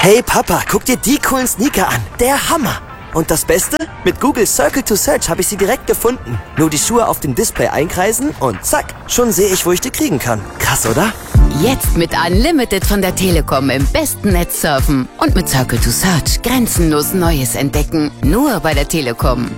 Hey Papa, guck dir die coolen Sneaker an. Der Hammer. Und das Beste? Mit Google Circle to Search habe ich sie direkt gefunden. Nur die Schuhe auf dem Display einkreisen und zack, schon sehe ich, wo ich die kriegen kann. Krass, oder? Jetzt mit Unlimited von der Telekom im besten Netz surfen. Und mit Circle to Search grenzenlos Neues entdecken. Nur bei der Telekom.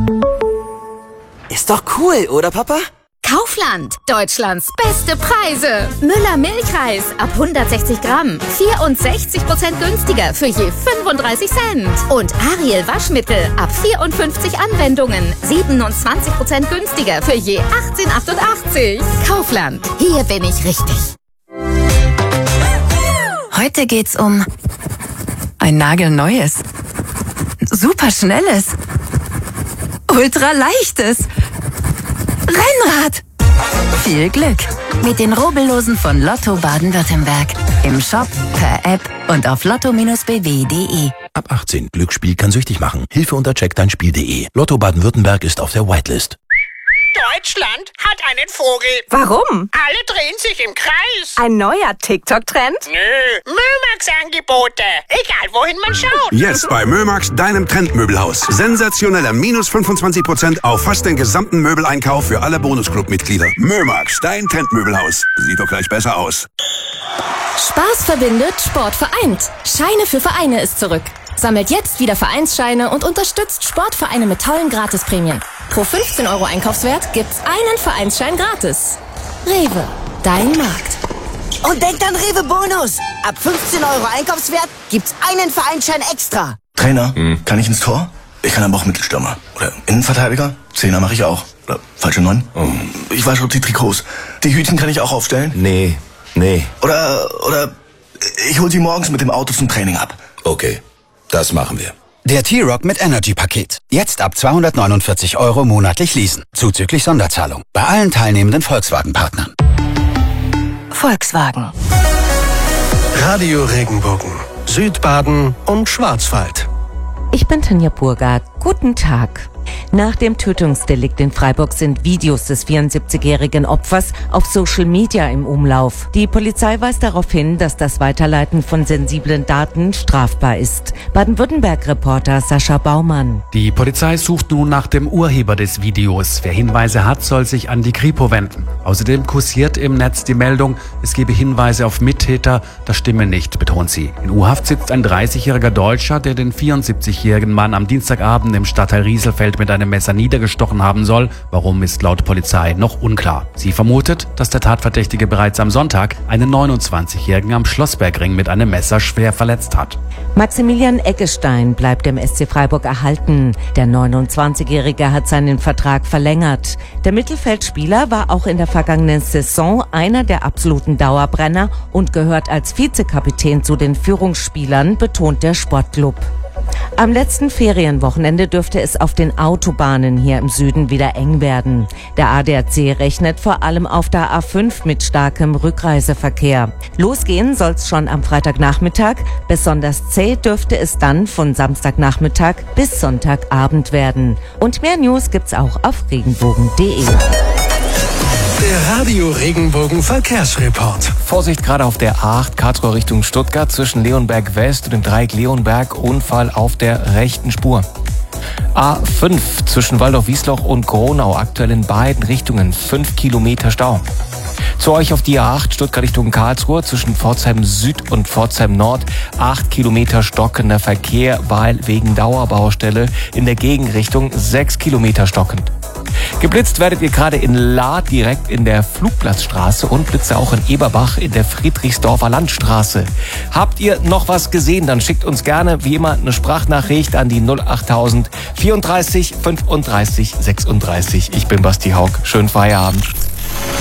Ist doch cool, oder Papa? Kaufland, Deutschlands beste Preise. Müller Milchreis ab 160 Gramm, 64% günstiger für je 35 Cent. Und Ariel Waschmittel ab 54 Anwendungen, 27% günstiger für je 18,88. Kaufland, hier bin ich richtig. Heute geht's um ein nagelneues, superschnelles, ultraleichtes Rennrad. Viel Glück mit den Rubbellosen von Lotto Baden-Württemberg. Im Shop, per App und auf lotto-bw.de. Ab 18. Glücksspiel kann süchtig machen. Hilfe unter checkdeinspiel.de. Lotto Baden-Württemberg ist auf der Whitelist. Deutschland hat einen Vogel. Warum? Alle drehen sich im Kreis. Ein neuer TikTok-Trend? Nö, Mömax-Angebote. Egal, wohin man schaut. Jetzt bei Mömax, deinem Trendmöbelhaus. Sensationeller minus 25% auf fast den gesamten Möbeleinkauf für alle Bonusclub-Mitglieder. Mömax, dein Trendmöbelhaus. Sieht doch gleich besser aus. Spaß verbindet, Sport vereint. Scheine für Vereine ist zurück. Sammelt jetzt wieder Vereinsscheine und unterstützt Sportvereine mit tollen Gratisprämien. Pro 15 € Einkaufswert gibt's einen Vereinsschein gratis. Rewe, dein Markt. Und denkt an Rewe Bonus. Ab 15 € Einkaufswert gibt's einen Vereinsschein extra. Trainer, kann ich ins Tor? Ich kann aber auch Mittelstürmer. Oder Innenverteidiger? Zehner mache ich auch. Oder falsche 9? Ich wasche die Trikots. Die Hütchen kann ich auch aufstellen? Nee. Oder ich hol sie morgens mit dem Auto zum Training ab. Okay, das machen wir. Der T-Rock mit Energy-Paket. Jetzt ab 249 € monatlich leasen. Zuzüglich Sonderzahlung. Bei allen teilnehmenden Volkswagen-Partnern. Volkswagen. Radio Regenbogen, Südbaden und Schwarzwald. Ich bin Tanja Burger. Guten Tag. Nach dem Tötungsdelikt in Freiburg sind Videos des 74-jährigen Opfers auf Social Media im Umlauf. Die Polizei weist darauf hin, dass das Weiterleiten von sensiblen Daten strafbar ist. Baden-Württemberg-Reporter Sascha Baumann. Die Polizei sucht nun nach dem Urheber des Videos. Wer Hinweise hat, soll sich an die Kripo wenden. Außerdem kursiert im Netz die Meldung, es gebe Hinweise auf Mittäter. Das stimme nicht, betont sie. In U-Haft sitzt ein 30-jähriger Deutscher, der den 74-jährigen Mann am Dienstagabend im Stadtteil Rieselfeld mit einem Messer niedergestochen haben soll. Warum, ist laut Polizei noch unklar. Sie vermutet, dass der Tatverdächtige bereits am Sonntag einen 29-jährigen am Schlossbergring mit einem Messer schwer verletzt hat. Maximilian Eggestein bleibt dem SC Freiburg erhalten. Der 29-Jährige hat seinen Vertrag verlängert. Der Mittelfeldspieler war auch in der vergangenen Saison einer der absoluten Dauerbrenner und gehört als Vizekapitän zu den Führungsspielern, betont der Sportclub. Am letzten Ferienwochenende dürfte es auf den Autobahnen hier im Süden wieder eng werden. Der ADAC rechnet vor allem auf der A5 mit starkem Rückreiseverkehr. Losgehen soll's schon am Freitagnachmittag. Besonders zäh dürfte es dann von Samstagnachmittag bis Sonntagabend werden. Und mehr News gibt's auch auf regenbogen.de. Der Radio Regenbogen Verkehrsreport. Vorsicht gerade auf der A8 Karlsruhe Richtung Stuttgart zwischen Leonberg West und dem Dreieck Leonberg. Unfall auf der rechten Spur. A5 zwischen Waldorf-Wiesloch und Gronau aktuell in beiden Richtungen 5 Kilometer Stau. Zu euch auf die A8 Stuttgart Richtung Karlsruhe zwischen Pforzheim Süd und Pforzheim Nord 8 Kilometer stockender Verkehr, weil wegen Dauerbaustelle in der Gegenrichtung 6 Kilometer stockend. Geblitzt werdet ihr gerade in Lahr direkt in der Flugplatzstraße und Blitze auch in Eberbach in der Friedrichsdorfer Landstraße. Habt ihr noch was gesehen, dann schickt uns gerne wie immer eine Sprachnachricht an die 08000 34 35 36. Ich bin Basti Haug. Schönen Feierabend.